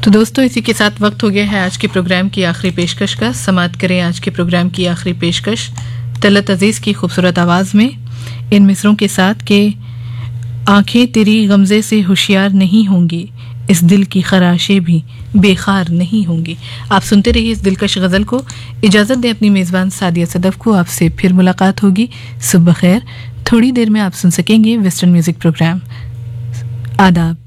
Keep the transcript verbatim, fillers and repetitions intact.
तो दोस्तों, इसी के साथ वक्त हो गया है आज के प्रोग्राम की आखिरी पेशकश का। समाप्त करें आज के प्रोग्राम की आखिरी पेशकश तलत अजीज की खूबसूरत आवाज़ में इन मिसरों के साथ के आंखें तेरी गमजे से होशियार नहीं होंगी, इस दिल की खराशें भी बेखार नहीं होंगी। आप सुनते रहिए इस दिलकश गज़ल को। इजाज़त दें अपनी मेज़बान सादिया सदफ को। आपसे फिर मुलाकात होगी। सुबह खैर। थोड़ी देर में आप सुन सकेंगे वेस्टर्न म्यूज़िक प्रोग्राम। आदाब।